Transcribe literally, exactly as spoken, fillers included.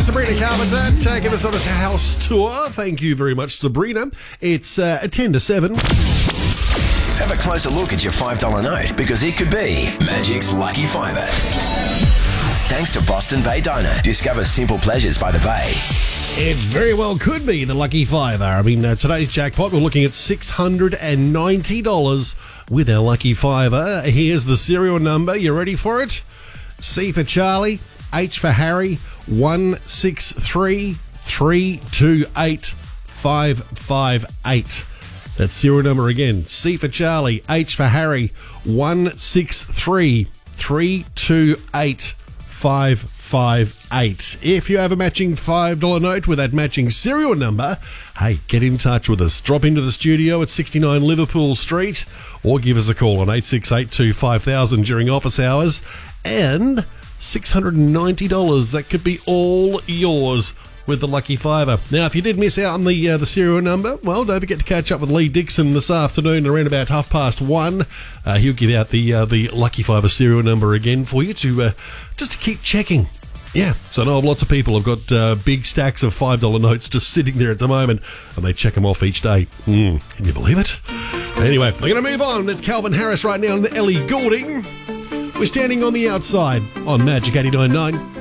Sabrina Carpenter taking us on a house tour. Thank you very much, Sabrina. It's uh, ten to seven. Have a closer look at your five dollar note because it could be Magic's Lucky Fiver. Thanks to Boston Bay Diner. Discover simple pleasures by the Bay. It very well could be the Lucky Fiver. I mean, uh, today's jackpot, we're looking at six hundred ninety dollars with our Lucky Fiver. Here's the serial number. You ready for it? C for Charlie, H for Harry, one six three three two eight five five eight. That's serial number again. C for Charlie, H for Harry, one six three three two eight five five eight. If you have a matching five dollar note with that matching serial number, hey, get in touch with us. Drop into the studio at sixty-nine Liverpool Street or give us a call on eight six eight two five thousand during office hours. And six hundred ninety dollars, that could be all yours with the Lucky Fiver. Now, if you did miss out on the uh, the serial number, well, don't forget to catch up with Lee Dixon this afternoon around about half past one. Uh, he'll give out the uh, the Lucky Fiver serial number again for you to uh, just to keep checking. Yeah, so I know lots of people have got uh, big stacks of five dollar notes just sitting there at the moment, and they check them off each day. Mm, can you believe it? Anyway, we're going to move on. It's Calvin Harris right now and Ellie Goulding. We're standing on the outside on Magic eighty-nine point nine.